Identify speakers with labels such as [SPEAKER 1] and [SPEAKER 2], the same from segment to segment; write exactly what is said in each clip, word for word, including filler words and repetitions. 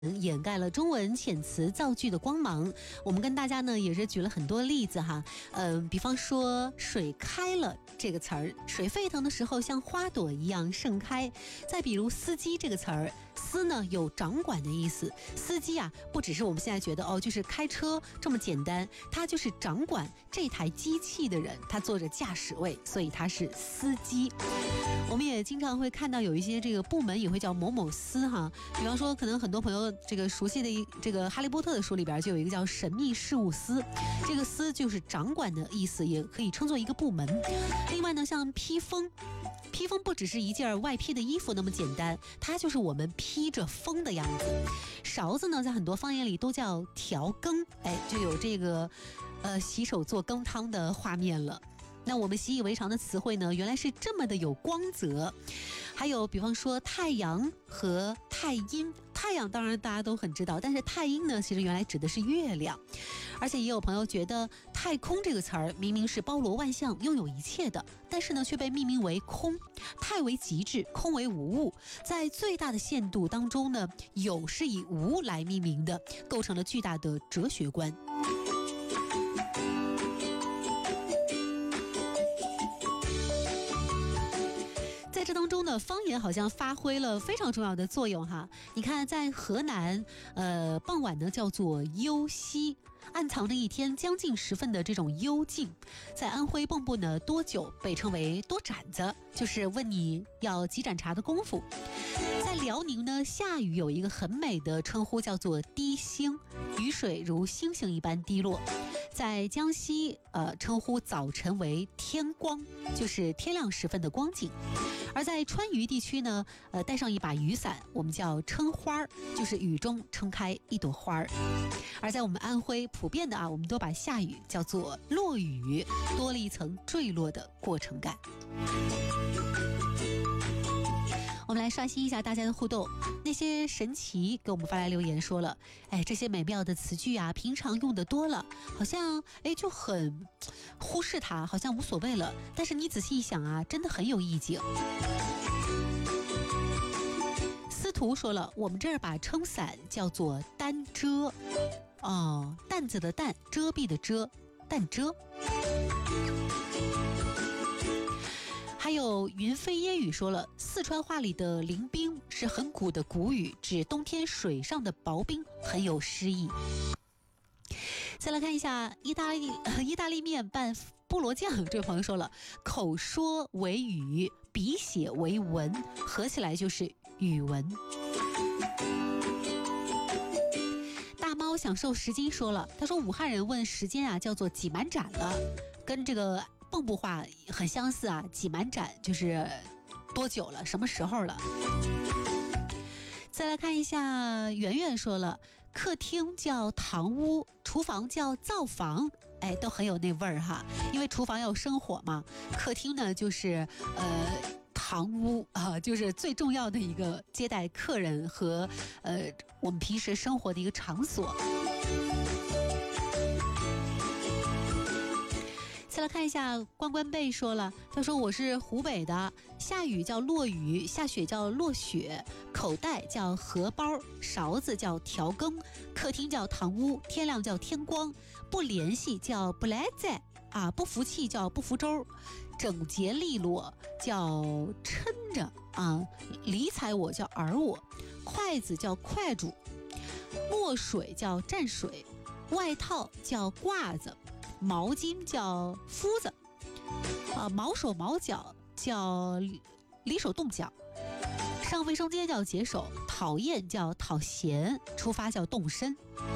[SPEAKER 1] 掩盖了中文遣词造句的光芒。我们跟大家呢也是举了很多例子哈，嗯、呃，比方说水开了这个词儿，水沸腾的时候像花朵一样盛开。再比如司机这个词儿，司呢有掌管的意思，司机啊不只是我们现在觉得哦就是开车这么简单，他就是掌管这台机器的人，他坐着驾驶位，所以他是司机。我们也经常会看到有一些这个部门也会叫某某司哈，比方说可能很多朋友这个熟悉的一这个哈利波特的书里边就有一个叫神秘事务司，这个司就是掌管的意思，也可以称作一个部门。另外呢，像披风，披风不只是一件外披的衣服那么简单，它就是我们披着风的样子。勺子呢，在很多方言里都叫调羹，哎，就有这个呃洗手做羹汤的画面了。那我们习以为常的词汇呢，原来是这么的有光泽。还有比方说太阳和太阴，太阳当然大家都很知道，但是太阴呢，其实原来指的是月亮。而且也有朋友觉得太空这个词儿明明是包罗万象，拥有一切的，但是呢却被命名为空。太为极致，空为无物，在最大的限度当中呢，有是以无来命名的，构成了巨大的哲学观。在这当中呢，方言好像发挥了非常重要的作用哈。你看，在河南，呃，傍晚呢叫做幽溪，暗藏着一天将近时分的这种幽静。在安徽蚌埠呢，多酒被称为多盏子，就是问你要几盏茶的功夫。在辽宁呢，下雨有一个很美的称呼叫做滴星，雨水如星星一般滴落。在江西，呃，称呼早晨为天光，就是天亮时分的光景。而在川渝地区呢，呃，带上一把雨伞，我们叫撑花，就是雨中撑开一朵花儿。而在我们安徽，普遍的啊，我们都把下雨叫做落雨，多了一层坠落的过程感。我们来刷新一下大家的互动。那些神奇给我们发来留言说了，哎，这些美妙的词句啊，平常用的多了，好像哎就很忽视它，好像无所谓了。但是你仔细一想啊，真的很有意境。司徒说了，我们这儿把撑伞叫做担遮，哦，担子的担，遮蔽的遮，担遮。还有云飞烟雨说了，四川话里的淋冰是很古的古语，指冬天水上的薄冰，很有诗意。再来看一下意大利、呃、意大利面拌菠萝酱，这位朋友说了，口说为语，笔写为文，合起来就是语文。大猫享受时间说了，他说武汉人问时间啊叫做挤满盏了，跟这个蚌埠话很相似啊，挤满盏就是多久了，什么时候了。再来看一下，圆圆说了，客厅叫堂屋，厨房叫灶房，哎，都很有那味儿哈。因为厨房要生火嘛，客厅呢就是呃堂屋啊、呃，就是最重要的一个接待客人和呃我们平时生活的一个场所。再来看一下，关关贝说了，他说我是湖北的，下雨叫落雨，下雪叫落雪，口袋叫荷包，勺子叫调羹，客厅叫堂屋，天亮叫天光，不联系叫不来在啊，不服气叫不服周，整洁利落叫抻着啊，理睬我叫耳我，筷子叫筷住，墨水叫蘸水，外套叫褂子，毛巾叫夫子，啊，毛手毛脚叫离手动脚，上卫生间叫解手，讨厌叫讨嫌，出发叫动身。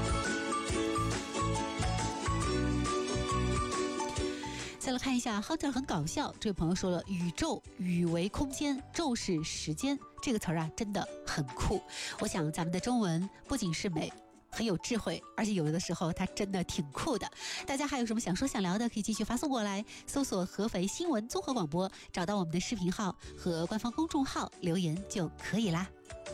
[SPEAKER 1] 再来看一下 Hunter 很搞笑，这位朋友说了，宇宙宇为空间，宙是时间，这个词儿啊真的很酷。我想咱们的中文不仅是美，很有智慧，而且有的时候它真的挺酷的。大家还有什么想说想聊的，可以继续发送过来，搜索合肥新闻综合广播，找到我们的视频号和官方公众号留言就可以啦。